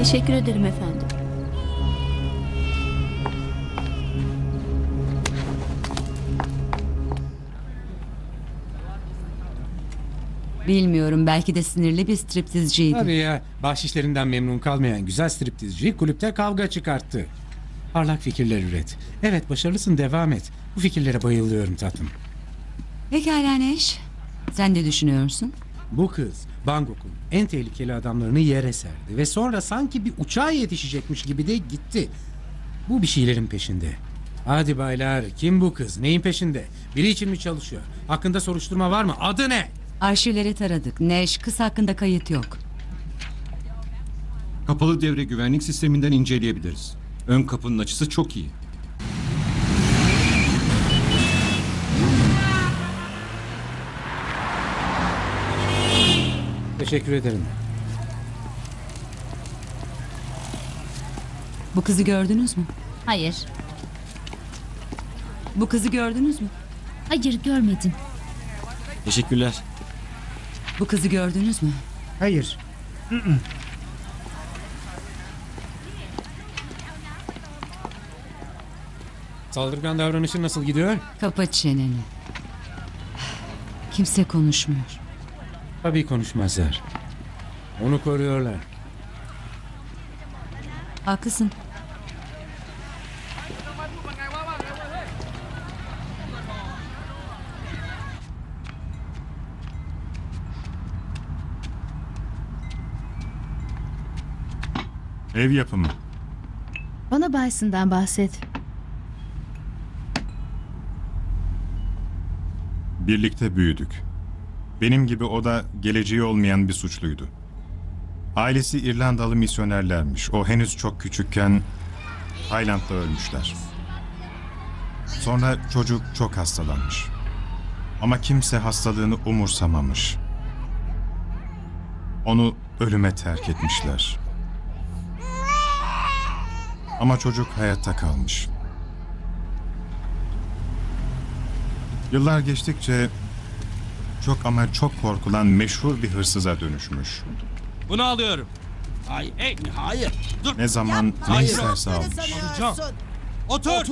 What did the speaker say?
Teşekkür ederim efendim. Bilmiyorum, belki de sinirli bir striptizciydi. Tabii ya, bahşişlerinden memnun kalmayan güzel striptizci kulüpte kavga çıkarttı. Parlak fikirler üret. Evet, başarılısın, devam et. Bu fikirlere bayılıyorum tatlım. Pekala Neş. Sen ne düşünüyorsun? Bu kız Bangkok'un en tehlikeli adamlarını yere serdi ve sonra sanki bir uçağa yetişecekmiş gibi de gitti. Bu bir şeylerin peşinde. Hadi baylar, kim bu kız? Neyin peşinde? Biri için mi çalışıyor? Hakkında soruşturma var mı? Adı ne? Arşivleri taradık. Neş, kız hakkında kayıt yok. Kapalı devre güvenlik sisteminden inceleyebiliriz. Ön kapının açısı çok iyi. Teşekkür ederim. Bu kızı gördünüz mü? Hayır. Bu kızı gördünüz mü? Hayır görmedim. Teşekkürler. Bu kızı gördünüz mü? Hayır. Saldırgan davranışı nasıl gidiyor? Kapa çeneni. Kimse konuşmuyor. Tabii konuşmazlar. Onu koruyorlar. Haklısın. Ev yapımı. Bana Bison'dan bahset. Birlikte büyüdük. Benim gibi o da geleceği olmayan bir suçluydu. Ailesi İrlandalı misyonerlermiş. O henüz çok küçükken Tayland'da ölmüşler. Sonra çocuk çok hastalanmış. Ama kimse hastalığını umursamamış. Onu ölüme terk etmişler. Ama çocuk hayatta kalmış. Yıllar geçtikçe çok ama çok korkulan meşhur bir hırsıza dönüşmüş. Bunu alıyorum. Hayır, hayır. Dur. Ne zaman ne isterse almış. Otur.